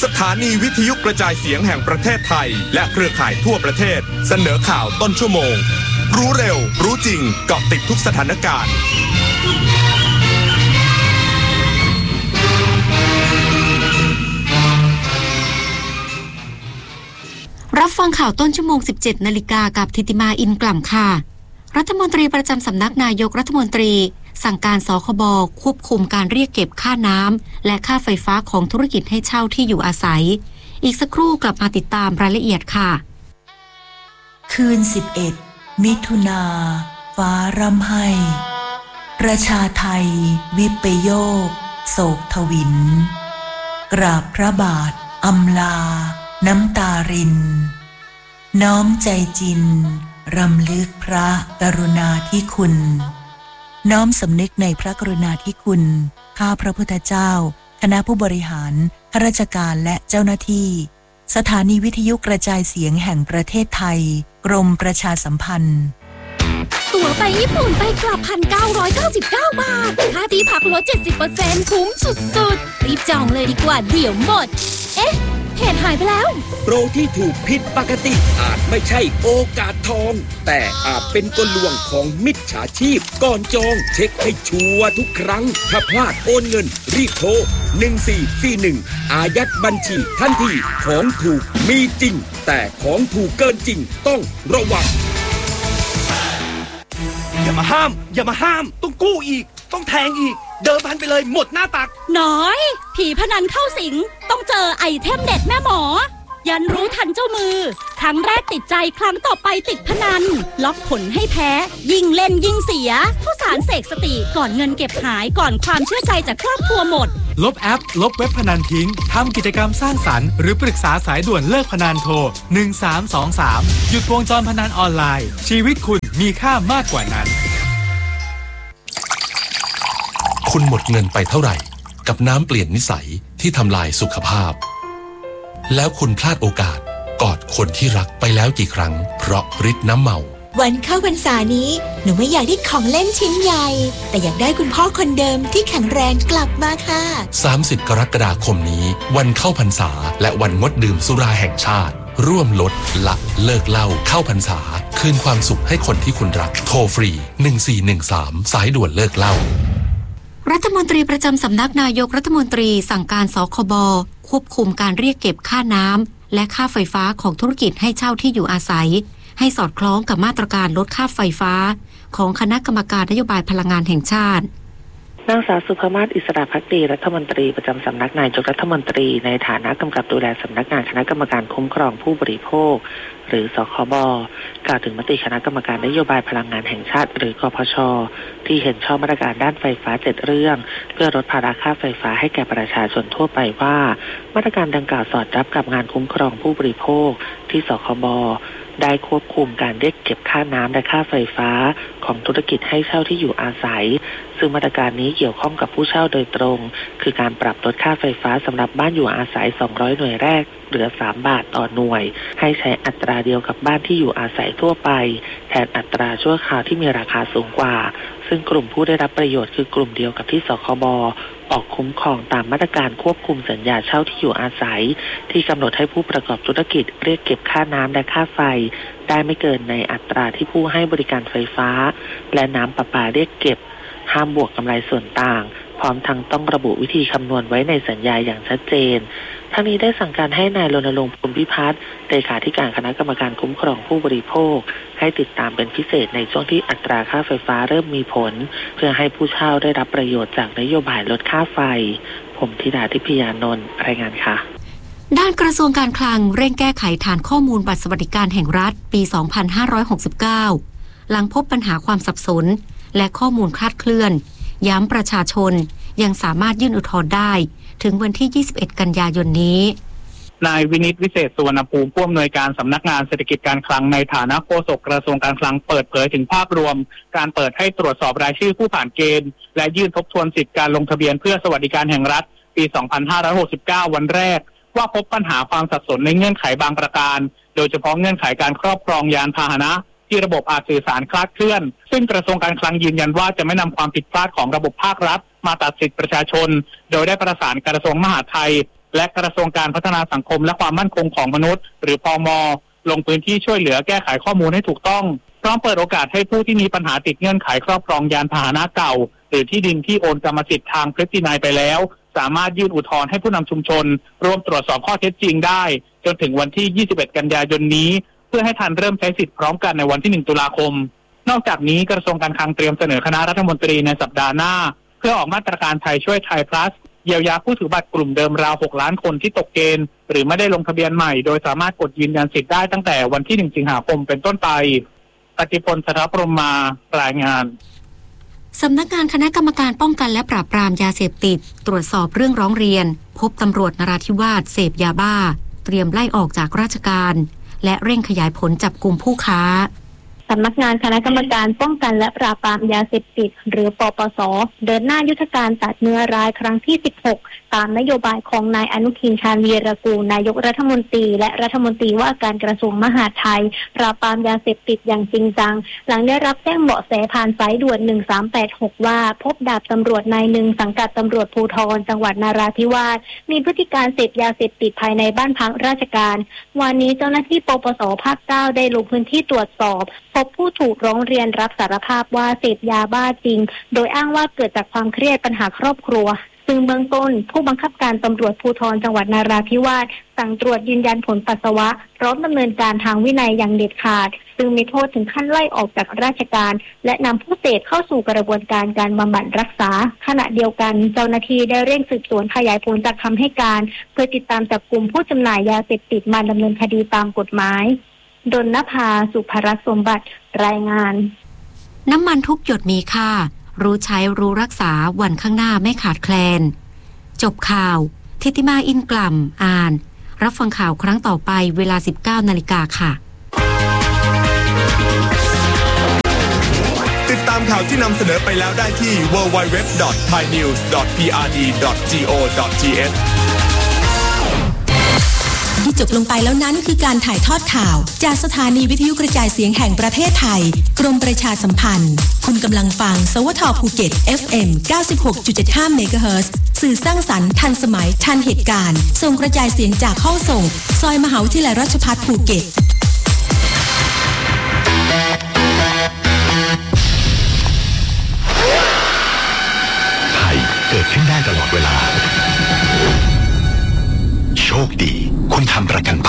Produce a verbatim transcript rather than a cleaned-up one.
สถานีวิทยุกระจายเสียงแห่งประเทศไทยและเครือข่ายทั่วประเทศเสนอข่าวต้นชั่วโมงรู้เร็วรู้จริงเกาะติดทุกสถานการณ์รับฟังข่าวต้นชั่วโมง สิบเจ็ด นาฬิกากับธิติมาอินกล่ำค่ะรัฐมนตรีประจำสำนักนายกรัฐมนตรีสั่งการสคบควบคุมการเรียกเก็บค่าน้ำและค่าไฟฟ้าของธุรกิจให้เช่าที่อยู่อาศัยอีกสักครู่กลับมาติดตามรายละเอียดค่ะคืนสิบเอ็ดมิถุนาฟ้าร่ำไห้ประชาไทยวิปโยคโศกทวินกราบพระบาทอำลาน้ำตารินน้อมใจจินรำลึกพระกรุณาธิคุณน้อมสำนึกในพระกรุณาธิคุณข้าพระพุทธเจ้าคณะผู้บริหารข้าราชการและเจ้าหน้าที่สถานีวิทยุกระจายเสียงแห่งประเทศไทยกรมประชาสัมพันธ์ตั๋วไปญี่ปุ่นไปกลับ หนึ่งพันเก้าร้อยเก้าสิบเก้า บาทค่าที่พักลด เจ็ดสิบเปอร์เซ็นต์ คุ้มสุดๆรีบจองเลยดีกว่าเดี๋ยวหมดเอ๊ะเหตุหายไปแล้วโปรที่ถูกผิดปกติอาจไม่ใช่โอกาสทองแต่อาจเป็นกลลวงของมิจฉาชีพก่อนจองเช็คให้ชัวร์ทุกครั้งถ้าพลาดโอนเงินรีบโทรหนึ่งสี่สี่หนึ่งอายัดบัญชีทันทีของถูกมีจริงแต่ของถูกเกินจริงต้องระวังอย่ามาห้ามอย่ามาห้ามต้องกู้อีกต้องแทงอีกเดิมพันไปเลยหมดหน้าตักน้อยผีพนันเข้าสิงต้องเจอไอเทมเด็ดแม่หมอยันรู้ทันเจ้ามือครั้งแรกติดใจครั้งต่อไปติดพนันล็อกผลให้แพ้ยิ่งเล่นยิ่งเสียข้าวสารเสกสติก่อนเงินเก็บหายก่อนความเชื่อใจจากครอบครัวหมดลบแอปลบเว็บพนันทิ้งทำกิจกรรมสร้างสรรค์หรือปรึกษาสายด่วนเลิกพนันโทรหนึ่งสามสองสามหยุดวงจรพนันออนไลน์ชีวิตคุณมีค่ามากกว่านั้นคุณหมดเงินไปเท่าไหร่กับน้ำเปลี่ยนนิสัยที่ทำลายสุขภาพแล้วคุณพลาดโอกาสกอดคนที่รักไปแล้วกี่ครั้งเพราะฤทธิ์น้ำเมาวันเข้าพรรษานี้หนูไม่อยากได้ของเล่นชิ้นใหญ่แต่อยากได้คุณพ่อคนเดิมที่แข็งแรงกลับมาค่ะสามสิบกรกฎาคมนี้วันเข้าพรรษาและวันงดดื่มสุราแห่งชาติร่วมลดละเลิกเหล้าเข้าพรรษาคืนความสุขให้คนที่คุณรักโทรฟรีหนึ่งสี่หนึ่งสามสายด่วนเลิกเหล้ารัฐมนตรีประจำสำนักนายกรัฐมนตรีสั่งการสคบควบคุมการเรียกเก็บค่าน้ำและค่าไฟฟ้าของธุรกิจให้เช่าที่อยู่อาศัยให้สอดคล้องกับมาตรการลดค่าไฟฟ้าของคณะกรรมการนโยบายพลังงานแห่งชาตินางสาวสุภมาศอิสระภักดีรัฐมนตรีประจำสำนักนายกรัฐมนตรีในฐานะกำกับดูแลสำนักงานคณะกรรมการคุ้มครองผู้บริโภคหรือสคบกล่าวถึงมติคณะกรรมการนโยบายพลังงานแห่งชาติหรือกพชที่เห็นชอบมาตรการด้านไฟฟ้าเจ็ดเรื่องเพื่อลดภาระค่าไฟฟ้าให้แก่ประชาชนทั่วไปว่ามาตรการดังกล่าวสอดรับกับงานคุ้มครองผู้บริโภคที่สคบได้ควบคุมการเรียกเก็บค่าน้ำและค่าไฟฟ้าของธุรกิจให้เช่าที่อยู่อาศัยซึ่งมาตรการนี้เกี่ยวข้องกับผู้เช่าโดยตรงคือการปรับลดค่าไฟฟ้าสำหรับบ้านอยู่อาศัยสองร้อยหน่วยแรกเหลือสามบาทต่อหน่วยให้ใช้อัตราเดียวกับบ้านที่อยู่อาศัยทั่วไปแทนอัตราชั่วคราวที่มีราคาสูงกว่าซึ่งกลุ่มผู้ได้รับประโยชน์คือกลุ่มเดียวกับที่สคบออกคุ้มครองตามมาตรการควบคุมสัญญาเช่าที่อยู่อาศัยที่กำหนดให้ผู้ประกอบธุรกิจเรียกเก็บค่าน้ำและค่าไฟได้ไม่เกินในอัตราที่ผู้ให้บริการไฟฟ้าและน้ำประปาเรียกเก็บห้ามบวกกำไรส่วนต่างพร้อมทั้งต้องระบุวิธีคำนวณไว้ในสัญญาอย่างชัดเจนทั้งนี้ได้สั่งการให้นายรณรงค์ภูมิพิพัฒน์เลขาธิการคณะกรรมการคุ้มครองผู้บริโภคให้ติดตามเป็นพิเศษในช่วงที่อัตราค่าไฟฟ้าเริ่มมีผลเพื่อให้ผู้เช่าได้รับประโยชน์จากนโยบายลดค่าไฟผมธิดาทิพยานนท์รายงานค่ะด้านกระทรวงการคลังเร่งแก้ไขฐานข้อมูลบัตรสวัสดิการแห่งรัฐปีสองพันห้าร้อยหกสิบเก้าหลังพบปัญหาความสับสนและข้อมูลคลาดเคลื่อนย้ำประชาชนยังสามารถยื่นอุทธรณ์ได้ถึงวันที่ยี่สิบเอ็ดกันยายนนี้นายวินิตวิเศษสุวรรณภูมิผู้อำนวยการสำนักงานเศรษฐกิจการคลังในฐานะโฆษกกระทรวงการคลังเปิดเผยถึงภาพรวมการเปิดให้ตรวจสอบรายชื่อผู้ผ่านเกณฑ์และยื่นทบทวนสิทธิการลงทะเบียนเพื่อสวัสดิการแห่งรัฐปีสองพันห้าร้อยหกสิบเก้าวันแรกว่าพบปัญหาความสับสนในเงื่อนไขบางประการโดยเฉพาะเงื่อนไขการครอบครองยานพาหนะที่ระบบอาจสื่อสารคลาดเคลื่อนซึ่งกระทรวงการคลังยืนยันว่าจะไม่นำความผิดพลาดของระบบภาครัฐมาตัดสิทธิประชาชนโดยได้ประสานกระทรวงมหาดไทยและกระทรวงการพัฒนาสังคมและความมั่นคงของมนุษย์หรือพม.ลงพื้นที่ช่วยเหลือแก้ไขข้อมูลให้ถูกต้องพร้อมเปิดโอกาสให้ผู้ที่มีปัญหาติดเงื่อนไขครอบครองยานพาหนะเก่าหรือที่ดินที่โอนกรรมสิทธิ์ทางพฤตินัยไปแล้วสามารถยื่นอุทธรณ์ให้ผู้นำชุมชนร่วมตรวจสอบข้อเท็จจริงได้จนถึงวันที่ยี่สิบเอ็ดกันยายนนี้เพื่อให้ทันเริ่มใช้สิทธิ์พร้อมกันในวันที่หนึ่งตุลาคมนอกจากนี้กระทรวงการคลังเตรียมเสนอคณะรัฐมนตรีในสัปดาห์หน้าเพื่อออกมาตรการไทยช่วยไทย plus เยียวยาผู้ถือบัตรกลุ่มเดิมราวหกล้านคนที่ตกเกณฑ์หรือไม่ได้ลงทะเบียนใหม่โดยสามารถกดยืนยันสิทธิ์ได้ตั้งแต่วันที่หนึ่งสิงหาคมเป็นต้นไปปฏิพล สถาพรหมมารายงานสำนักงานคณะกรรมการป้องกันและปราบปรามยาเสพติดตรวจสอบเรื่องร้องเรียนพบตำรวจนราธิวาสเสพยาบ้าเตรียมไล่ออกจากราชการและเร่งขยายผลจับกลุ่มผู้ค้าสำนักงานคณะกรรมการป้องกันและปราบปรามยาเสพติดหรือปปส.เดินหน้ายุทธการตัดเนื้อร้ายครั้งที่สิบหกตามนโยบายของนายอนุทินชาญวีรกูลนายกรัฐมนตรีและรัฐมนตรีว่าการกระทรวงมหาดไทยปราบปรามยาเสพติดอย่างจริงจังหลังได้รับแจ้งเบาะแสผ่านสายด่วนหนึ่งสามแปดหกว่าพบดาบตำรวจนายหนึ่งสังกัดตำรวจภูธรจังหวัดนราธิวาสมีพฤติการเสพยาเสพติดภายในบ้านพักราชการวันนี้เจ้าหน้าที่ปปส.ภาคเก้าได้ลงพื้นที่ตรวจสอบพบผู้ถูกร้องเรียนรับสารภาพว่าเสพยาบ้าจริงโดยอ้างว่าเกิดจากความเครียดปัญหาครอบครัวซึ่งเบื้องต้นผู้บังคับการตำรวจภูธรจังหวัดนราธิวาสสั่งตรวจยืนยันผลปัสสาวะพร้อมดำเนินการทางวินัยอย่างเด็ดขาดซึ่งมีโทษถึงขั้นไล่ออกจากราชการและนำผู้เสพเข้าสู่กระบวนการการบำบัดรักษาขณะเดียวกันเจ้าหน้าที่ได้เร่งสืบสวนขยายผลจากคำให้การเพื่อติดตามจับกลุ่มผู้จำหน่ายยาเสพติดมาดำเนินคดีตามกฎหมายดลนภาสุภรัตน์สมบัติรายงานน้ำมันทุกหยดมีค่ารู้ใช้รู้รักษาวันข้างหน้าไม่ขาดแคลนจบข่าวทิติมาอินกล่ำอ่านรับฟังข่าวครั้งต่อไปเวลา สิบเก้านาฬิกาค่ะติดตามข่าวที่นำเสนอไปแล้วได้ที่ ดับเบิลยู ดับเบิลยู ดับเบิลยู ดอท ไทยนิวส์ ดอท พี อาร์ ดี ดอท จี โอ ดอท ที เอชที่จบลงไปแล้วนั้นคือการถ่ายทอดข่าวจากสถานีวิทยุกระจายเสียงแห่งประเทศไทยกรมประชาสัมพันธ์คุณกำลังฟังสวทภูเก็ต เอฟ เอ็ม เก้าสิบหกจุดเจ็ดห้า เมกะเฮิรตซ์สื่อสร้างสรรค์ทันสมัยทันเหตุการณ์ส่งกระจายเสียงจากห้องส่งซอยมหาวิทยาลัยราชภัฏภูเก็ตภัยเกิดขึ้นได้ตลอดเวลาโชคดีคุณทำประกัน